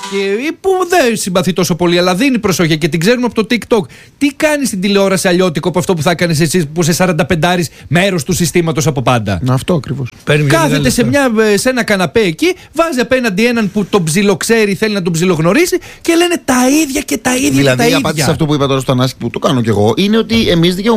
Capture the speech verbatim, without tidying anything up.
Και που δεν συμπαθεί τόσο πολύ, αλλά δίνει προσοχή και την ξέρουμε από το TikTok. Τι κάνει στην τηλεόραση αλλιώτικο από αυτό που θα έκανε εσύ που είσαι σαρανταπεντάρης μέρος του συστήματος από πάντα? Αυτό ακριβώς. Κάθεται σε, μια, σε ένα καναπέ εκεί, βάζει απέναντι έναν που τον ψιλοξέρει, θέλει να τον ψιλογνωρίσει και λένε τα ίδια και τα ίδια. Δηλαδή, και τα η απάντηση ίδια. σε αυτό που είπα τώρα στον Άσχη, που το κάνω κι εγώ, είναι ότι εμείς δικαιούμαστε.